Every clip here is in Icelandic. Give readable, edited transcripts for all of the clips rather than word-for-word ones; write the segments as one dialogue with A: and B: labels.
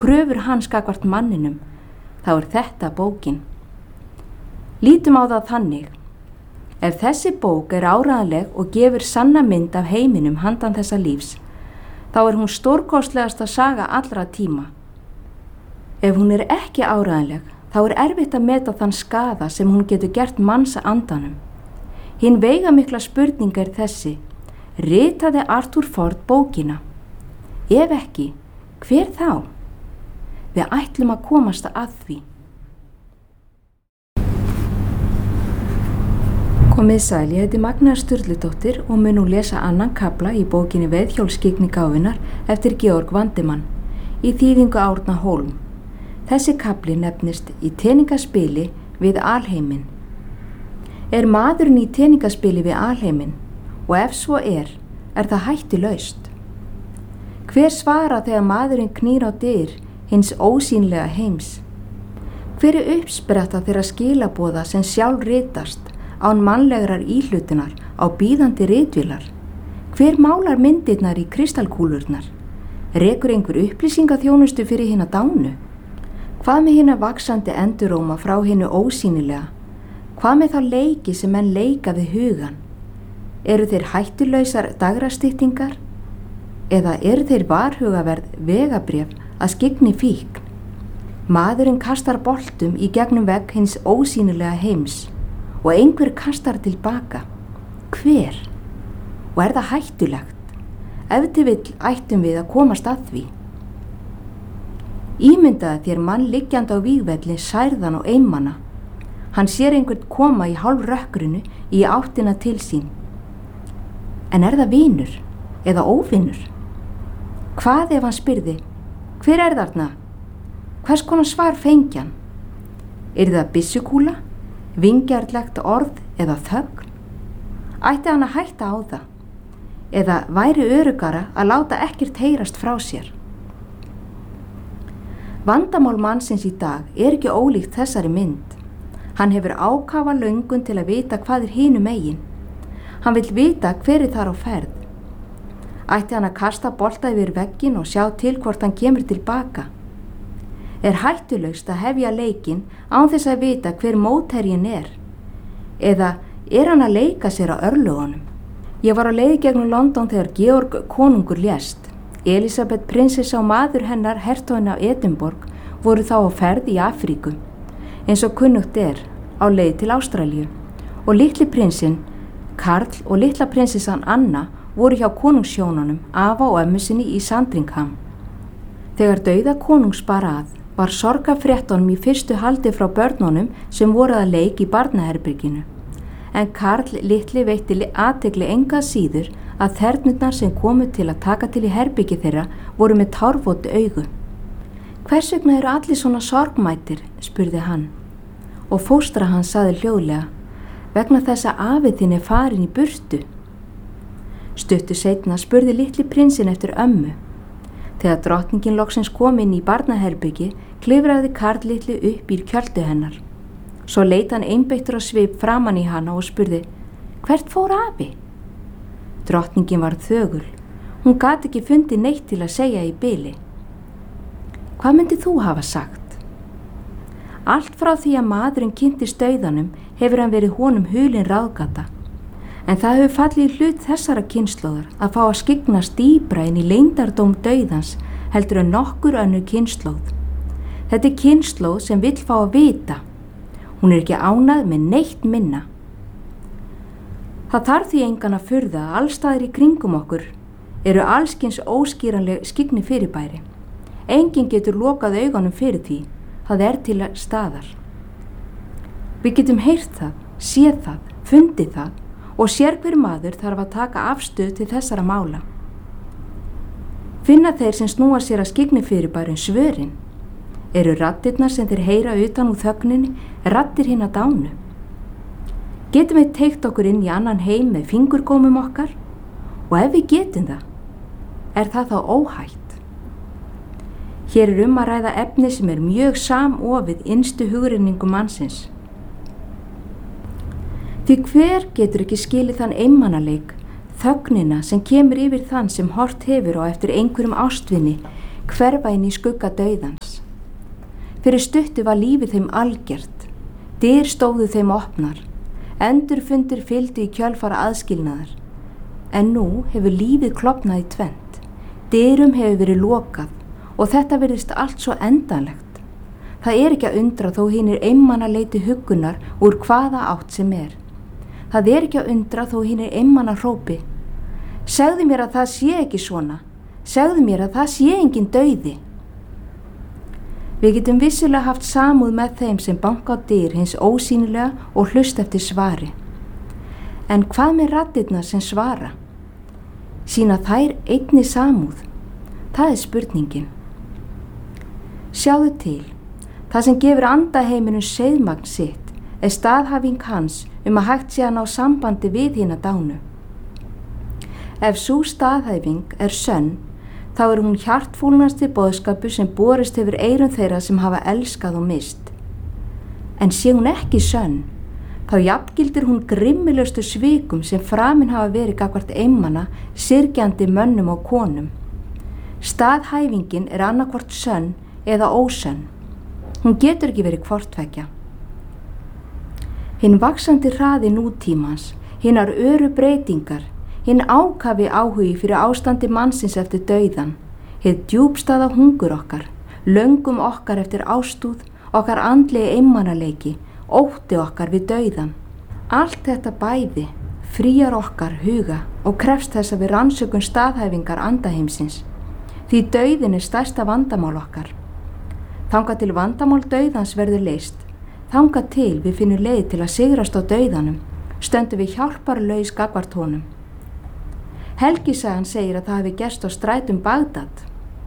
A: kröfur hans gagnvart manninum, þá þetta bókin. Lítum á það þannig. Ef þessi bók áreiðanleg og gefur sanna mynd af heiminum handan þessa lífs, þá hún stórkostlegasta saga allra tíma. Ef hún ekki áreiðanleg, þá erfitt að meta þann skaða sem hún getur gert manns andanum. Hin veigamikla spurning þessi: ritaði Arthur Ford bókina? Ef ekki, hver þá? Við ætlum að komast að því. Komið sæl, ég heiti Magnea Sturludóttir og mun nú lesa annan kafla í bókinni Veiðhjólsskyggni gáfunnar eftir Georg Vandemann í þýðingu Árna Hólm. Þessi kafli nefnist Í teningaspili við alheiminn. Maðurinn í teningaspili við alheiminn? Og ef svo það hættulaust? Hver svara þegar maðurinn knýr á dyr hins ósýnlega heims? Hver uppspretta þeirra skilaboða sem sjálf ritast án mannlegrar íhlutunar á bíðandi ritvélar? Hver málar myndirnar í kristalkúlurnar? Rekur einhver upplýsingaþjónustu fyrir hina dánu? Hvað með hina vaxandi enduróma frá hinu ósýnilega? Hvað með þá leiki sem menn leika við hugan? Eru þeir hættulausar dagrastyttingar? Eða eru þeir varhugaverð vegabréf að skyggni fíkn? Maðurinn kastar boltum í gegnum vegg hins ósýnilega heims og einhver kastar tilbaka. Hver? Og það hættulegt? Ef til vill ættum við að komast að því. Ímyndaðu þér mann liggjandi á vígvelli særðan og einmana. Hann sér einhvern koma í hálfrökkrinu í áttina til sín. En það vinur eða óvinur? Hvað ef hann spyrði: hver þarna? Hvers konar svar fengi hann? Það byssukúla, vingjarnlegt orð eða þögn? Ætti hann að hætta á það? Eða væri öruggara að láta ekkert heyrast frá sér? Vandamál mannsins í dag ekki ólíkt þessari mynd. Hann hefur ákafa löngun til að vita hvað hinum megin. Hann vill vita hver þar á ferð. Ætti hann að kasta bolta yfir vegginn og sjá til hvort hann kemur tilbaka? Hættulaust að hefja leikinn án þess að vita hver mótherjinn Eða hann að leika sér á örlögunum? Ég var á leið gegnum London þegar Georg konungur lést. Elisabeth prinsessa og maður hennar, hertoginn af Edinborg, voru þá á ferð í Afríku, eins og kunnugt á leið til Ástralíu, og litli prinsinn, Karl og litla prinsessan Anna voru hjá konungshjónunum, afa og ömmu sinni í Sandringham. Þegar dauða konungs bar var sorgarfréttunum í fyrstu haldi frá börnunum sem voru að leik í barnaherberginu, en Karl litli veitti athygli enga síður að þernurnar sem komu til að taka til í herbergi þeirra voru með tárvot augu. Hvers vegna allir svona sorgmætir, spurði hann, og fóstra hans sagði hljóðlega: vegna þess að afi þinn farin í burtu. Stuttu seinna spurði litli prinsinn eftir ömmu. Þegar drottningin loksins kom inn í barnaherbergi, klifraði Karl litli upp í kjöldu hennar. Svo leit hann einbeittur á svip framan í hana og spurði: hvert fór afi? Drottningin var þögul. Hún gat ekki fundið neitt til að segja í bili. Hvað myndið þú hafa sagt? Allt frá því að maðurinn kynntist dauðanum hefur hann verið honum hulin ráðgata. En það hefur fallið í hlut þessara kynslóðar að fá að skyggnast dýpra inn í leyndardóm dauðans heldur en nokkur önnur kynslóð. Þetta kynslóð sem vill fá að vita. Hún ekki ánægð með neitt minna. Það þarf því engan að furða að allstaðir í kringum okkur allskyns óskýranleg skyggni fyrirbæri. Enginn getur lokað augunum fyrir því, það til staðar. Við getum heyrt það, séð það, fundið það og sérhver maður þarf að taka afstöð til þessara mála. Finna þeir sem snúa sér að skyggni fyrirbærin svörin? Raddirnar sem þeir heyra utan úr þögninni raddir hinna dánu? Getum við teygt okkur inn í annan heim með fingurgómum okkar? Og ef við getum það, það þá óhætt? Hér að ræða efni sem mjög samofið innstu hugrenningu mannsins. Því hver getur ekki skilið þann einmanaleik, þögnina sem kemur yfir þann sem hort hefur á eftir einhverjum ástvini, hverfa inn í skugga dauðans. Fyrir stuttu var lífið þeim algjört, dyr stóðu þeim opnar, endurfundir fylgdu í kjölfara aðskilnaðar, en nú hefur lífið klofnað í tvennt, dyrum hefur verið lokað og þetta virðist allt svo endanlegt. Það ekki að undra þó hinir einmana leiti huggunar úr hvaða átt sem er. Það ekki að undra þó hinir einmana hrópi: segðu mér að það sé ekki svona, segðu mér að það sé engin dauði. Við getum vissulega haft samúð með þeim sem banka á dyr hins ósýnilega og hlust eftir svari. En hvað með raddirnar sem svara? Sýna þær einni samúð? Það spurningin. Sjáðu til, það sem gefur andaheiminum seiðmagn sitt staðhæfing hans að hægt sé að ná sambandi við hina dánu. Ef sú staðhæfing sönn, þá hún hjartfúlnasti boðskapur sem borist hefur eyrum þeirra sem hafa elskað og mist. En sé hún ekki sönn, þá jafngildir hún grimmilegustu svikum sem framin hafa verið gagnvart einmana, syrgjandi mönnum og konum. Staðhæfingin annaðhvort sönn eða ósönn. Hún getur ekki verið hvorttveggja. Hinn vaxandi hraði nútímans, hinnar öru breytingar, hinn ákafi áhugi fyrir ástandi mannsins eftir dauðan, hið djúpstaða hungur okkar, löngum okkar eftir ástúð, okkar andlegi einmanaleiki, ótti okkar við dauðan. Allt þetta bæði fríar okkar huga og krefst þess að við rannsökum staðhæfingar andaheimsins, því dauðin stærsta vandamál okkar. Þangað til vandamál dauðans verður leyst, þangað til við finnum leið til að sigrast á dauðanum, stöndum við hjálparlaus gagnvart honum. Helgisagan segir að það hafi gerst á strætum Bagdad.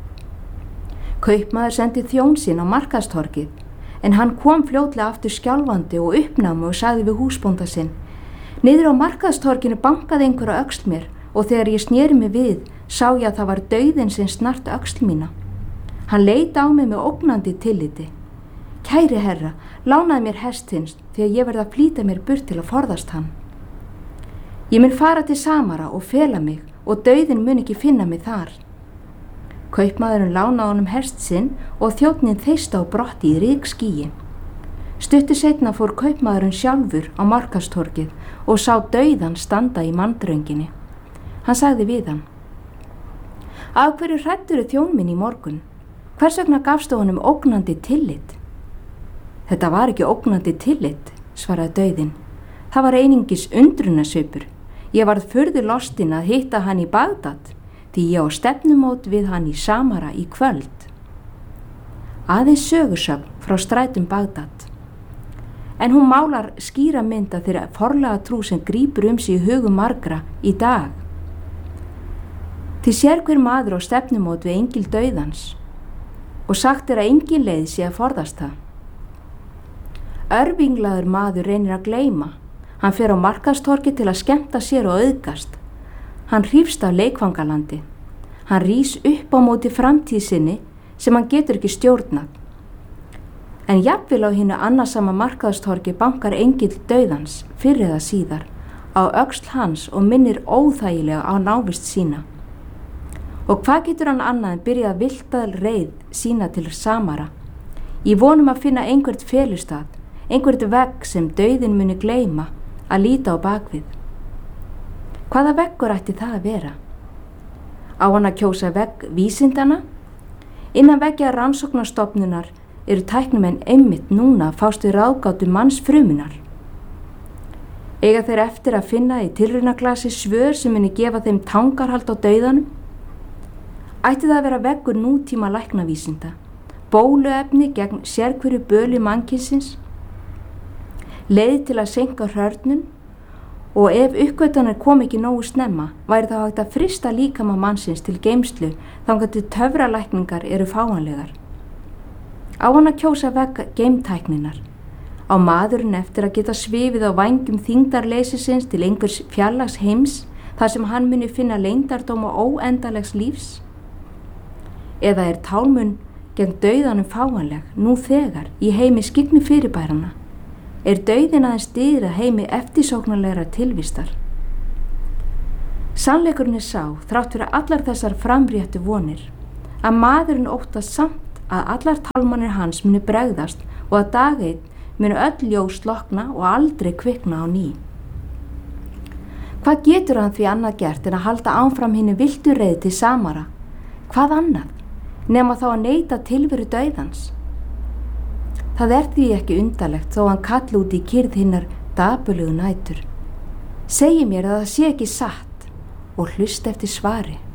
A: Kaupmaður sendi þjón sinn á markaðstorgið, en hann kom fljótlega aftur skjálfandi og uppnámi og sagði við húsbónda sinn: niður á markaðstorginu bankaði einhver á öxl mér og þegar ég sneri mig við sá ég að það var dauðinn sem snart öxl mína. Hann leit á mig með ógnandi tilliti. Kæri herra, lánaði mér hestins því að ég verð að flýta mér burt til að forðast hann. Ég mun fara til Samara og fela mig og dauðinn mun ekki finna mig þar. Kaupmaðurinn lánaði honum hest sinn og þjónninn þeysti á brotti í rykskýi. Stuttu seinna fór kaupmaðurinn sjálfur á markaðstorgið og sá dauðan standa í manndraunginni. Hann sagði við hann: af hverju hræddirðu þjón minn í morgun? Hvers vegna gafstu honum ógnandi tillit? Þetta var ekki ógnandi tillit, svaraði dauðinn. Það var einungis undrunarsvipur. Ég varð furðu lostin að hitta hann í Bagdad, því ég á stefnumót við hann í Samara í kvöld. Aðeins sögursögn frá strætum Bagdad. En hún málar skýra mynd af þeirra forlega trú sem grípur sig í hugum margra í dag. Því sér hver maður á stefnumót við engil dauðans og sagt að engin leið sé að forðast það. Örvinglaður maður reynir að gleyma. Hann fer á markaðstorgi til að skemmta sér og auðgast. Hann hrífst af leikfangalandi. Hann rís upp á móti framtíð sinni sem hann getur ekki stjórnað. En jafnvel á hinu annasama markaðstorgi bankar engill dauðans fyrr eða síðar á öxl hans og minnir óþægilega á návist sína. Og hvað getur hann annað en byrjað að viltað reið sína til Samara, í vonum að finna einhvert felustað, einhvert vegg sem dauðinn muni gleyma að líta á bakvið. Hvaða veggur ætti það að vera? Á hann að kjósa vegg vísindana? Innan veggja rannsóknarstofnunar tæknimenn einmitt núna að fást við ráðgátu mannsfrumunar. Eiga þeir eftir að finna í tilraunaglasi svör sem muni gefa þeim tangarhald á dauðanum? Ætti það að vera veggur nútíma læknavísinda, bóluefni gegn sérhverju böli mannkynsins, leið til að seinka hrörnun og ef uppgötvanir kom ekki nógu snemma væri það hægt að frysta líkama mannsins til geymslu þangað til töfralækningar fáanlegar. Á hann að kjósa vegg geimtækninar. Á maðurinn eftir að geta svifið á vængjum þyngdarleysisins til einhvers fjarlægs heims þar sem hann muni finna leyndardóma óendalegs lífs? Eða tálmun gegn dauðanum fáanleg nú þegar í heimi skyggni fyrirbærana? Dauðinn aðeins dyr að heimi eftirsóknarlegra tilvistar? Sannleikurinn sá, þrátt fyrir allar þessar framréttu vonir, að maðurinn óttast samt að allar tálmanir hans muni bregðast og að dag einn muni öll ljós slokna og aldrei kvikna á ný. Hvað getur hann því annað gert en að halda áfram hinni vildu reið til Samara? Hvað annað, nema þá að neita tilveru dauðans? Það er því ekki undarlegt þó hann kalli út í kyrrð hinnar dapurlegu nætur. Segi mér að það sé ekki satt og hlusta eftir svari.